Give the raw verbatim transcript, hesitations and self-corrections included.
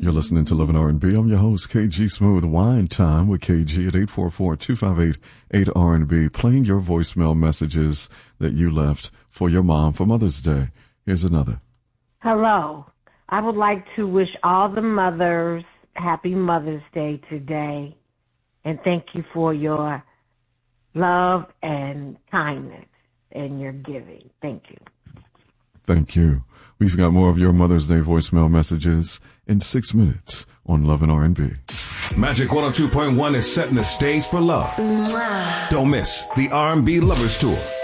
You're listening to Love and R and B. I'm your host, K G Smooth. Wine Time with K G at eight four four, two five eight, eight R and B. Playing your voicemail messages that you left for your mom for Mother's Day. Here's another. Hello. I would like to wish all the mothers happy Mother's Day today. And thank you for your love and kindness and your giving. Thank you. Thank you. We've got more of your Mother's Day voicemail messages in six minutes on Love and R and B. Magic one oh two point one is setting the stage for love. Mwah. Don't miss the R and B Lovers Tour.